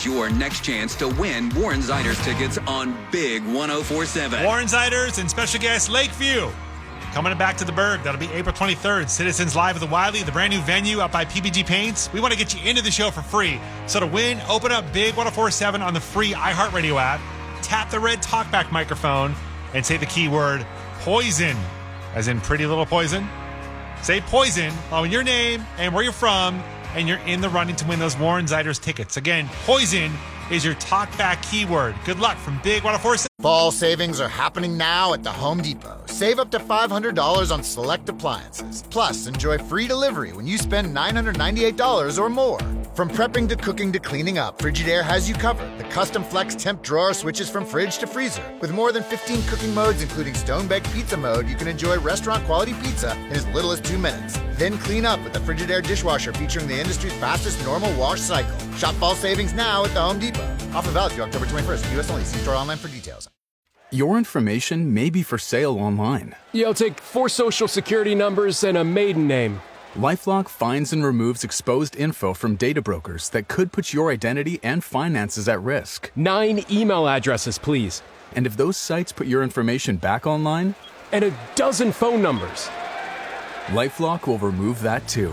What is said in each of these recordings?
is your next chance to win Warren Zeiders tickets on Big 104.7. Warren Zeiders and special guest Lakeview. Coming back to the Berg. That'll be April 23rd. Citizens Live at the Wiley, the brand new venue up by PBG Paints. We want to get you into the show for free. So to win, open up Big 104.7 on the free iHeartRadio app. Tap the red talkback microphone and say the keyword poison, as in Pretty Little Poison. Say poison on your name and where you're from, and you're in the running to win those Warren Zeiders tickets. Again, poison is your talkback keyword. Good luck from Big 104.7. Fall savings are happening now at the Home Depot. Save up to $500 on select appliances. Plus, enjoy free delivery when you spend $998 or more. From prepping to cooking to cleaning up, Frigidaire has you covered. The custom flex temp drawer switches from fridge to freezer. With more than 15 cooking modes, including stone-baked pizza mode, you can enjoy restaurant-quality pizza in as little as 2 minutes. Then clean up with the Frigidaire dishwasher featuring the industry's fastest normal wash cycle. Shop fall savings now at the Home Depot. Offer valid through October 21st. U.S. only. See store online for details. Your information may be for sale online. Yeah, I'll take 4 social security numbers and a maiden name. LifeLock finds and removes exposed info from data brokers that could put your identity and finances at risk. 9 email addresses, please. And if those sites put your information back online? And a dozen phone numbers. LifeLock will remove that too.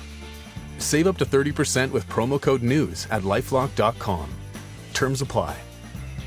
Save up to 30% with promo code NEWS at LifeLock.com. Terms apply.